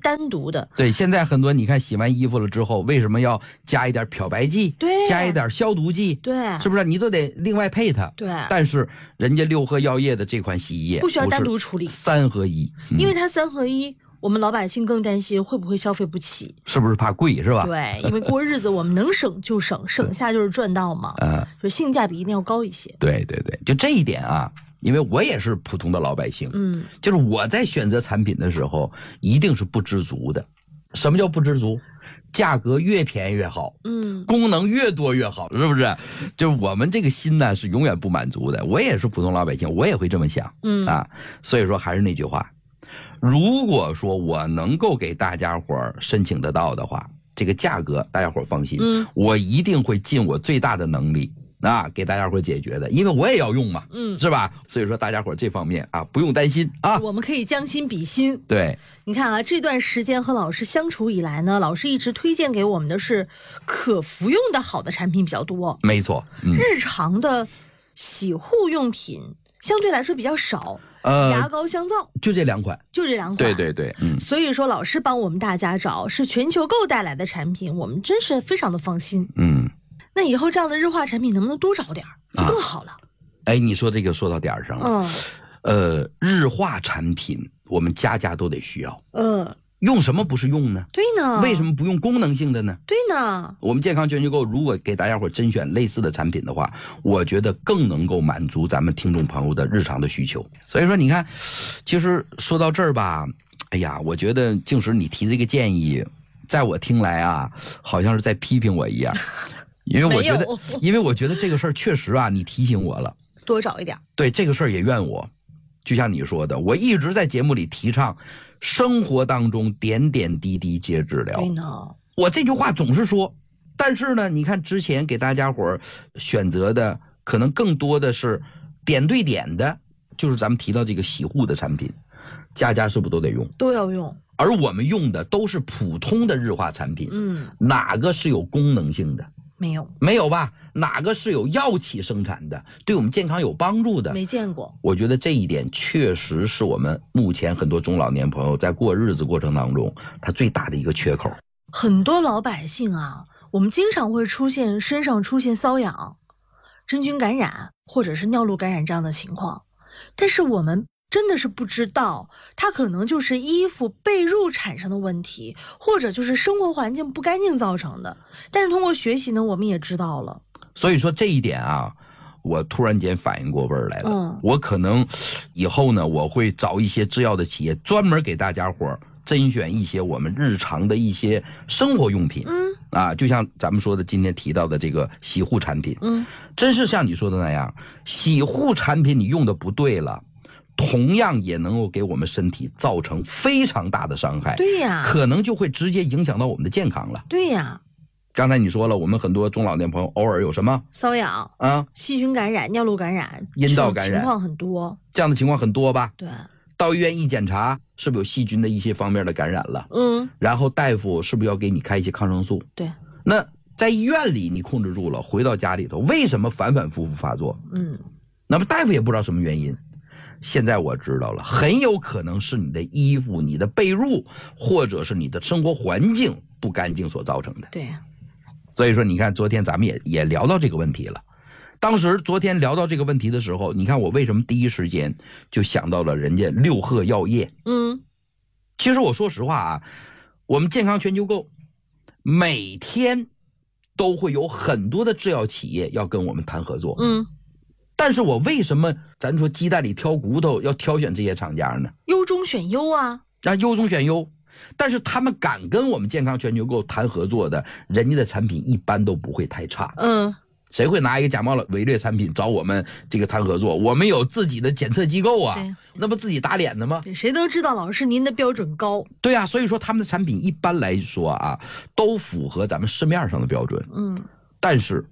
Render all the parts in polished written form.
单独的。 对，现在很多你看洗完衣服了之后，为什么要加一点漂白剂？ 对， 加一点消毒剂？ 对， 是不是？你都得另外配它。 对， 但是人家六合药业的这款洗衣液不需要单独处理 ，3合1， 因为它3合1。我们老百姓更担心会不会消费不起， 是不是怕贵是吧？ 对，因为过日子我们能省就省，省下就是赚到嘛。就性价比一定要高一些。 对对对，就这一点啊，因为我也是普通的老百姓，就是我在选择产品的时候一定是不知足的。什么叫不知足？价格越便宜越好，功能越多越好，是不是？就是我们这个心呢是永远不满足的。我也是普通老百姓，我也会这么想，所以说还是那句话。如果说我能够给大家伙申请得到的话，这个价格大家伙放心，我一定会尽我最大的能力给大家伙解决的，因为我也要用嘛，是吧？所以说大家伙这方面不用担心啊， 我们可以将心比心。 对， 你看这段时间和老师相处以来呢，老师一直推荐给我们的是可服用的好的产品比较多， 没错， 日常的洗护用品相对来说比较少。牙膏、香皂就这2款，对对对， 所以说老师帮我们大家找是全球购带来的产品，我们真是非常的放心。那以后这样的日化产品能不能多找点就更好了？ 哎，你说这个说到点儿上了。日化产品我们家家都得需要。用什么不是用呢？ 对呢。 为什么不用功能性的呢？ 对呢。 我们健康全球购如果给大家伙甄选类似的产品的话，我觉得更能够满足咱们听众朋友的日常的需求。所以说你看，其实说到这儿吧，哎呀，我觉得静时你提这个建议，在我听来好像是在批评我一样。因为我觉得这个事儿确实你提醒我了， 多找一点。 对，这个事儿也怨我。就像你说的，我一直在节目里提倡生活当中点点滴滴皆治疗。 对呢， 我这句话总是说，但是呢，你看之前给大家伙选择的可能更多的是点对点的，就是咱们提到这个洗护的产品，家家是不是都得用？ 都要用。 而我们用的都是普通的日化产品，哪个是有功能性的？没有吧？哪个是有药企生产的，对我们健康有帮助的？ 没见过。 我觉得这一点确实是我们目前很多中老年朋友在过日子过程当中他最大的一个缺口。 很多老百姓我们经常会身上出现瘙痒、真菌感染或者是尿路感染这样的情况，但是我们真的是不知道，它可能就是衣服被褥产生的问题，或者就是生活环境不干净造成的。但是通过学习呢，我们也知道了。 所以说这一点我突然间反应过味儿来了。我可能以后呢，我会找一些制药的企业，专门给大家伙甄选一些我们日常的一些生活用品。就像咱们说的今天提到的这个洗护产品。真是像你说的那样，洗护产品你用的不对了，同样也能够给我们身体造成非常大的伤害。 对呀， 可能就会直接影响到我们的健康了。 对呀， 刚才你说了，我们很多中老年朋友偶尔有什么瘙痒细菌感染、尿路感染、 阴道感染情况很多， 这样的情况很多吧？ 对。 到医院一检查，是不是有细菌的一些方面的感染了？然后大夫是不是要给你开一些抗生素？ 对。 那在医院里你控制住了，回到家里头为什么反反复复发作？那么大夫也不知道什么原因。现在我知道了，很有可能是你的衣服、你的被褥，或者是你的生活环境不干净所造成的。 对， 所以说你看昨天咱们也聊到这个问题了。当时昨天聊到这个问题的时候，你看我为什么第一时间就想到了人家六合药业。其实我说实话我们健康全球购每天都会有很多的制药企业要跟我们谈合作。但是我为什么咱说鸡蛋里挑骨头要挑选这些厂家呢？ 优中选优优中选优。但是他们敢跟我们健康全球购谈合作的，人家的产品一般都不会太差。谁会拿一个假冒伪劣产品找我们这个谈合作？我们有自己的检测机构那不自己打脸的吗？ 谁都知道老师您的标准高。 对所以说他们的产品一般来说都符合咱们市面上的标准。但是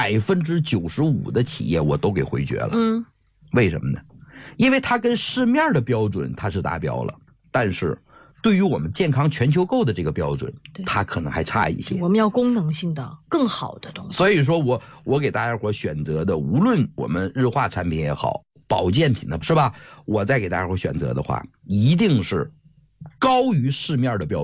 95%的企业我都给回绝了。为什么呢？因为它跟市面的标准它是达标了，但是对于我们健康全球购的这个标准，它可能还差一些。 我们要功能性的更好的东西。 所以说我给大家伙选择的，无论我们日化产品也好，保健品的是吧？我再给大家伙选择的话，一定是高于市面的标准。